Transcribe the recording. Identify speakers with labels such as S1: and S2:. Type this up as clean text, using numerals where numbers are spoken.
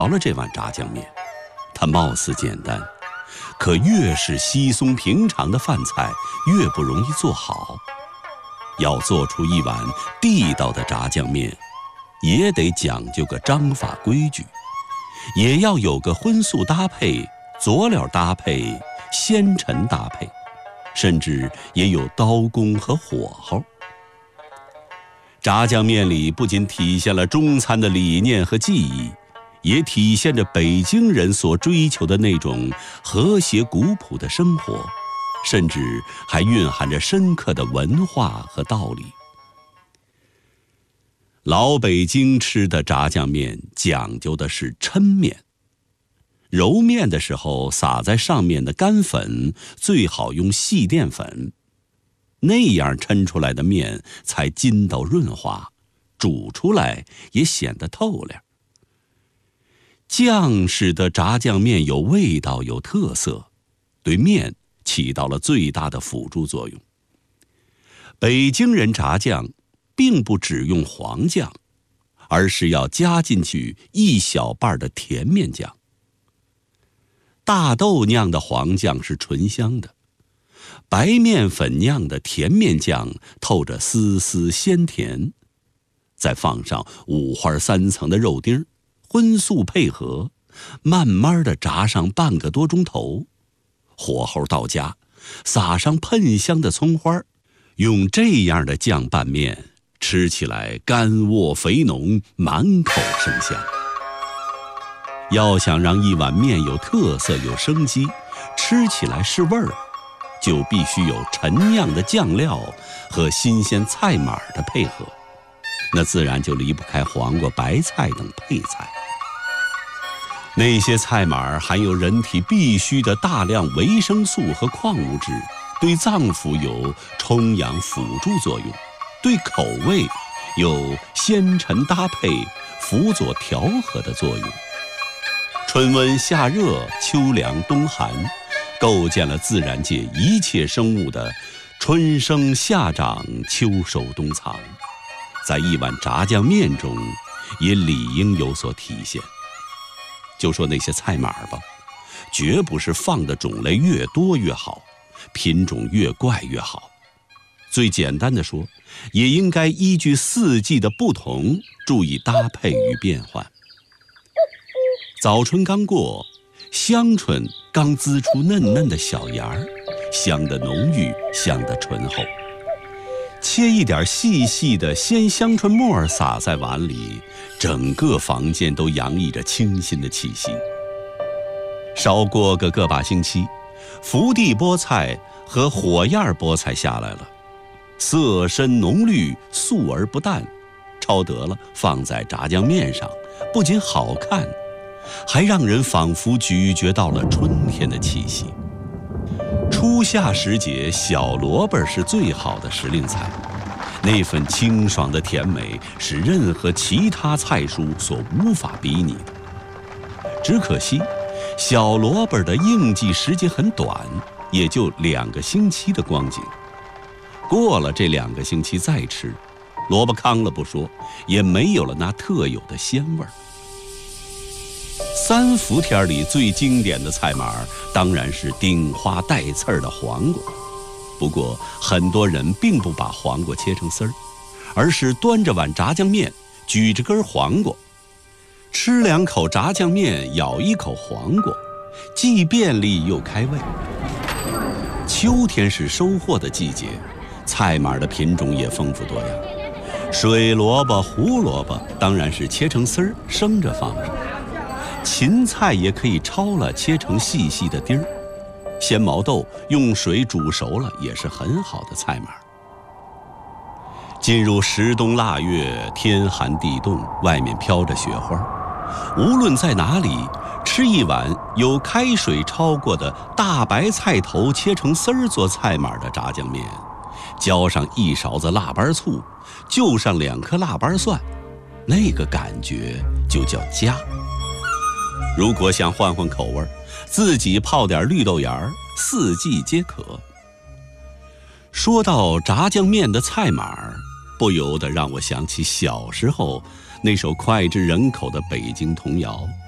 S1: 熬了这碗炸酱面，它貌似简单，可越是稀松平常的饭菜，越不容易做好。要做出一碗地道的炸酱面，也得讲究个章法规矩，也要有个荤素搭配、佐料搭配、鲜陈搭配，甚至也有刀工和火候。炸酱面里不仅体现了中餐的理念和技艺，也体现着北京人所追求的那种和谐古朴的生活，甚至还蕴含着深刻的文化和道理。老北京吃的炸酱面讲究的是抻面，揉面的时候撒在上面的干粉最好用细淀粉，那样抻出来的面才筋道润滑，煮出来也显得透亮。酱使得炸酱面有味道有特色，对面起到了最大的辅助作用。北京人炸酱并不只用黄酱，而是要加进去一小半的甜面酱。大豆酿的黄酱是醇香的，白面粉酿的甜面酱透着丝丝鲜甜，再放上五花三层的肉丁，荤素配合，慢慢地炸上半个多钟头，火候到家，撒上喷香的葱花，用这样的酱拌面，吃起来干沃肥浓，满口生香。要想让一碗面有特色有生机，吃起来是味儿，就必须有陈酿的酱料和新鲜菜码的配合，那自然就离不开黄瓜、白菜等配菜。那些菜码含有人体必需的大量维生素和矿物质，对脏腑有充养辅助作用，对口味有鲜陈搭配、辅佐调和的作用。春温夏热，秋凉冬寒，构建了自然界一切生物的春生夏长、秋收冬藏，在一碗炸酱面中也理应有所体现。就说那些菜码吧，绝不是放的种类越多越好，品种越怪越好。最简单的说，也应该依据四季的不同，注意搭配与变换。早春刚过，香椿刚滋出嫩嫩的小芽儿，香得浓郁，香得醇厚。切一点细细的鲜香椿末撒在碗里，整个房间都洋溢着清新的气息。少过个把星期，福地菠菜和火焰菠菜下来了，色深浓绿，素而不淡，抄得了放在炸酱面上，不仅好看，还让人仿佛咀嚼到了春天的气息。初夏时节，小萝卜是最好的时令菜，那份清爽的甜美是任何其他菜蔬所无法比拟的。只可惜，小萝卜的应季时节很短，也就2个星期的光景。过了这2个星期再吃，萝卜糠了不说，也没有了那特有的鲜味儿。3伏天里最经典的菜码当然是顶花带刺儿的黄瓜，不过很多人并不把黄瓜切成丝儿，而是端着碗炸酱面，举着根黄瓜，吃2口炸酱面，咬1口黄瓜，既便利又开胃。秋天是收获的季节，菜码的品种也丰富多样，水萝卜、胡萝卜当然是切成丝儿，生着放上。芹菜也可以焯了，切成细细的丁儿。鲜毛豆用水煮熟了，也是很好的菜码。进入10冬腊月，天寒地冻，外面飘着雪花，无论在哪里，吃一碗有开水焯过的大白菜头切成丝儿做菜码的炸酱面，浇上1勺子腊八醋，就上2颗腊八蒜，那个感觉就叫家。如果想换换口味，自己泡点绿豆芽儿，4季皆可。说到炸酱面的菜码，不由得让我想起小时候那首脍炙人口的北京童谣：